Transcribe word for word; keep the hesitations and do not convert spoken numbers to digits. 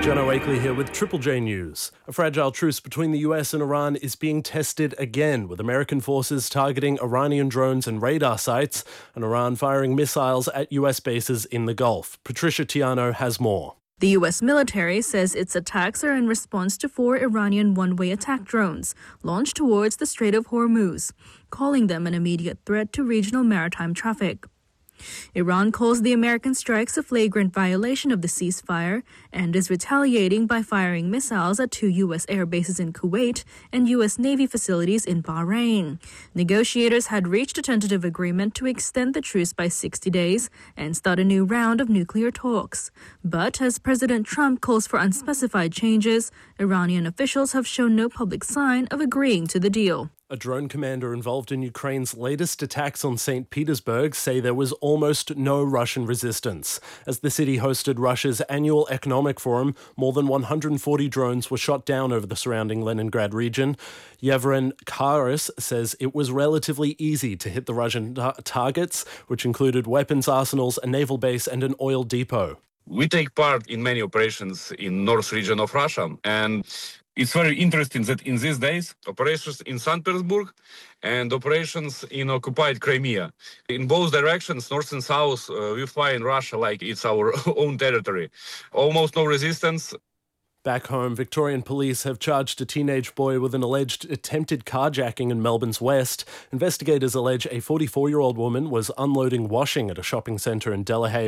Jono Akeley here with Triple J News. A fragile truce between the U S and Iran is being tested again, with American forces targeting Iranian drones and radar sites, and Iran firing missiles at U S bases in the Gulf. Patricia Tiano has more. The U S military says its attacks are in response to four Iranian one-way attack drones launched towards the Strait of Hormuz, calling them an immediate threat to regional maritime traffic. Iran calls the American strikes a flagrant violation of the ceasefire and is retaliating by firing missiles at two U S air bases in Kuwait and U S Navy facilities in Bahrain. Negotiators had reached a tentative agreement to extend the truce by sixty days and start a new round of nuclear talks. But as President Trump calls for unspecified changes, Iranian officials have shown no public sign of agreeing to the deal. A drone commander involved in Ukraine's latest attacks on Saint Petersburg say there was almost no Russian resistance. As the city hosted Russia's annual economic forum, more than one hundred forty drones were shot down over the surrounding Leningrad region. Yevhen Karas says it was relatively easy to hit the Russian ta- targets, which included weapons arsenals, a naval base and an oil depot. We take part in many operations in north region of Russia, and it's very interesting that in these days, operations in Saint Petersburg and operations in occupied Crimea. In both directions, north and south, uh, we fly in Russia like it's our own territory. Almost no resistance. Back home, Victorian police have charged a teenage boy with an alleged attempted carjacking in Melbourne's west. Investigators allege a forty-four-year-old woman was unloading washing at a shopping centre in Delahaye